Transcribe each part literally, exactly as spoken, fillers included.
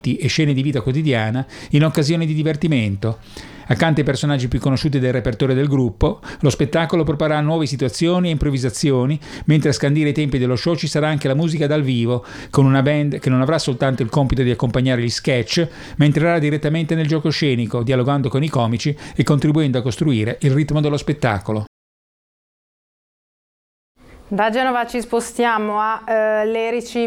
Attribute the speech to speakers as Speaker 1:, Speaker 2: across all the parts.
Speaker 1: e scene di vita quotidiana in occasione di divertimento. Accanto ai personaggi più conosciuti del repertorio del gruppo, lo spettacolo proporrà nuove situazioni e improvvisazioni, mentre a scandire i tempi dello show ci sarà anche la musica dal vivo, con una band che non avrà soltanto il compito di accompagnare gli sketch, ma entrerà direttamente nel gioco scenico, dialogando con i comici e contribuendo a costruire il ritmo dello spettacolo.
Speaker 2: Da Genova ci spostiamo a eh, Lerici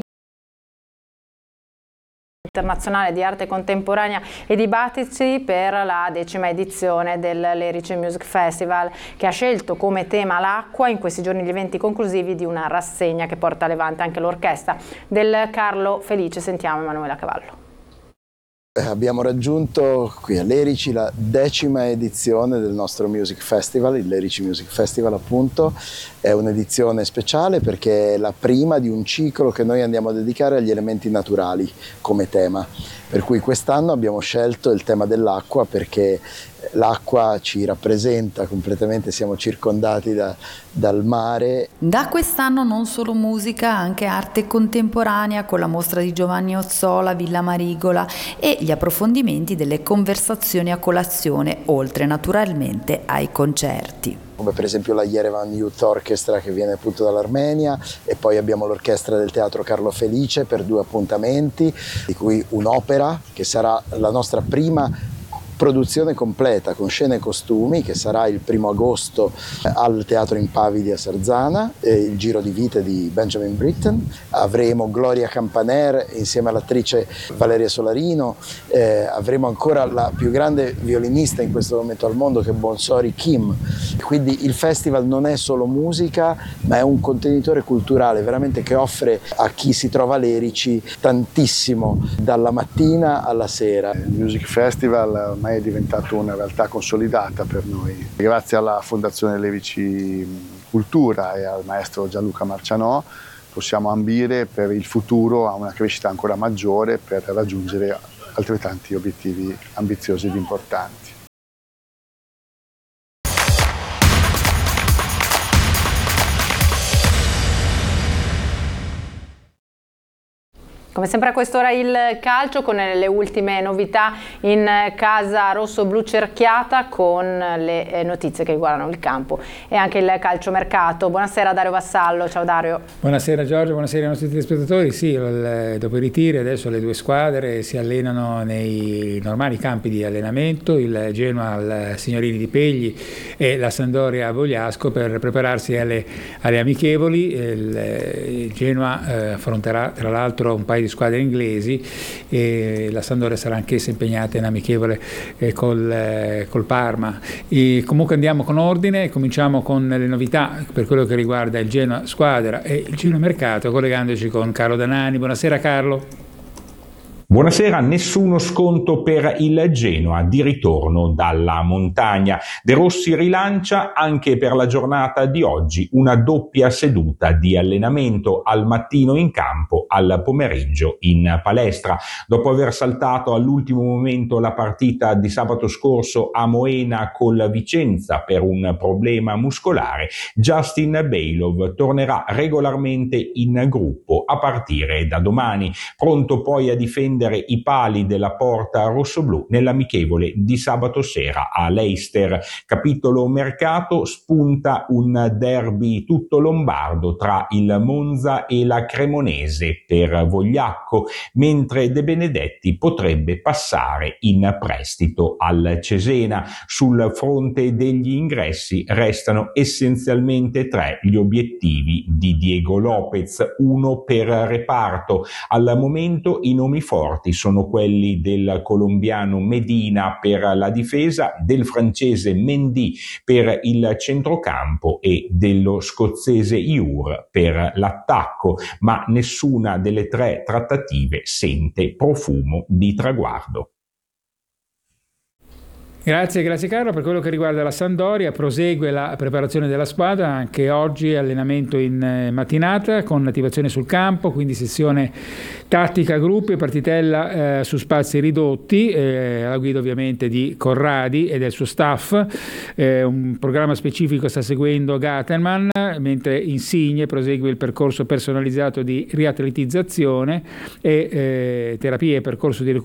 Speaker 2: internazionale di arte contemporanea e dibattiti per la decima edizione del Lerici Music Festival, che ha scelto come tema l'acqua. In questi giorni gli eventi conclusivi di una rassegna che porta avanti anche l'orchestra del Carlo Felice. Sentiamo Emanuela Cavallo.
Speaker 3: Abbiamo raggiunto qui a Lerici la decima edizione del nostro Music Festival, il Lerici Music Festival appunto. È un'edizione speciale perché è la prima di un ciclo che noi andiamo a dedicare agli elementi naturali come tema. Per cui quest'anno abbiamo scelto il tema dell'acqua perché l'acqua ci rappresenta completamente, siamo circondati da, dal mare.
Speaker 4: Da quest'anno non solo musica, anche arte contemporanea con la mostra di Giovanni Ozzola, Villa Marigola e gli approfondimenti delle conversazioni a colazione, oltre naturalmente ai concerti.
Speaker 3: Come per esempio la Yerevan Youth Orchestra che viene appunto dall'Armenia, e poi abbiamo l'orchestra del Teatro Carlo Felice per due appuntamenti, di cui un'opera che sarà la nostra prima produzione completa con scene e costumi, che sarà il primo agosto al Teatro Impavidi a Sarzana, eh, il Giro di vite di Benjamin Britten. Avremo Gloria Campaner insieme all'attrice Valeria Solarino, eh, avremo ancora la più grande violinista in questo momento al mondo che è Bonsori Kim. Quindi il festival non è solo musica, ma è un contenitore culturale veramente che offre a chi si trova a Lerici tantissimo dalla mattina alla sera.
Speaker 5: Il Music Festival ormai è diventato una realtà consolidata per noi. Grazie alla Fondazione Lerici Cultura e al maestro Gianluca Marcianò possiamo ambire per il futuro a una crescita ancora maggiore per raggiungere altrettanti obiettivi ambiziosi ed importanti.
Speaker 2: Come sempre a quest'ora il calcio con le ultime novità in casa rosso-blu cerchiata, con le notizie che riguardano il campo e anche il calciomercato. Buonasera Dario Vassallo, ciao Dario.
Speaker 1: Buonasera Giorgio, buonasera ai nostri telespettatori. Sì, dopo i ritiri adesso le due squadre si allenano nei normali campi di allenamento, il Genoa al Signorini di Pegli e la Sampdoria a Bogliasco, per prepararsi alle, alle amichevoli. Il, il Genoa eh, affronterà tra l'altro un paio di squadre inglesi e la Sampdoria sarà anch'essa impegnata in amichevole eh, col, eh, col Parma. E comunque andiamo con ordine, cominciamo con le novità per quello che riguarda il Genoa squadra e il Genoa mercato, collegandoci con Carlo Danani. Buonasera Carlo.
Speaker 6: Buonasera, nessuno sconto per il Genoa, di ritorno dalla montagna. De Rossi rilancia anche per la giornata di oggi una doppia seduta di allenamento, al mattino in campo, al pomeriggio in palestra. Dopo aver saltato all'ultimo momento la partita di sabato scorso a Moena col Vicenza per un problema muscolare, Justin Bailov tornerà regolarmente in gruppo a partire da domani, pronto poi a difendere i pali della porta rossoblù nell'amichevole di sabato sera a Leicester. Capitolo mercato: spunta un derby tutto lombardo tra il Monza e la Cremonese per Vogliacco, mentre De Benedetti potrebbe passare in prestito al Cesena. Sul fronte degli ingressi restano essenzialmente tre gli obiettivi di Diego Lopez, uno per reparto. Al momento i nomi forti sono quelli del colombiano Medina per la difesa, del francese Mendy per il centrocampo e dello scozzese Iur per l'attacco, ma nessuna delle tre trattative sente profumo di traguardo.
Speaker 1: Grazie, grazie Carlo. Per quello che riguarda la Sampdoria, prosegue la preparazione della squadra, anche oggi allenamento in mattinata con attivazione sul campo, quindi sessione tattica gruppi e partitella eh, su spazi ridotti, eh, alla guida ovviamente di Corradi e del suo staff. Eh, un programma specifico sta seguendo Gatterman, mentre Insigne prosegue il percorso personalizzato di riatletizzazione e eh, terapie e percorso di recupero